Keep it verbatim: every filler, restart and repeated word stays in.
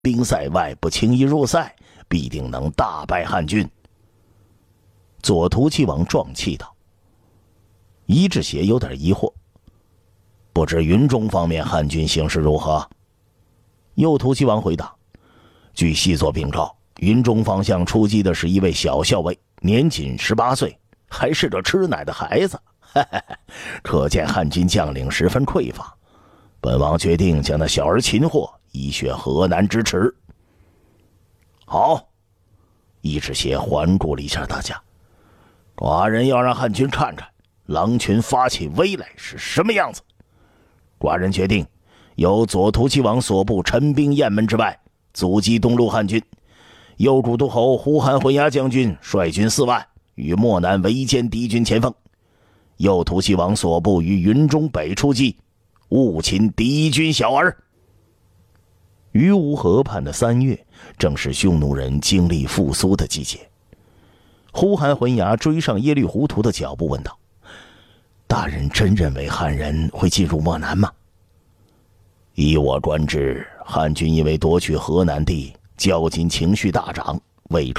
兵在外，不轻易入塞，必定能大败汉军。左突骑王壮气道。伊志协有点疑惑，不知云中方面汉军形势如何？右突骑王回答，据细作禀诏，云中方向出击的是一位小校尉，年仅十八岁，还是个吃奶的孩子，嘿嘿嘿，可见汉军将领十分匮乏。本王决定将那小儿擒获，以雪河南之耻。好，伊志协环顾了一下大家，寡人要让汉军看看狼群发起威来是什么样子。寡人决定由左突骑王所部陈兵雁门之外阻击东路汉军，右主都侯呼韩浑牙将军率军四万与漠南围歼敌军前锋，右突骑王所部于云中北出击，务擒敌军小儿。于吴河畔的三月，正是匈奴人精力复苏的季节。呼韩浑牙追上耶律胡图的脚步，问道：大人真认为汉人会进入漠南吗？依我观之，汉军因为夺取河南地，较劲情绪大涨，未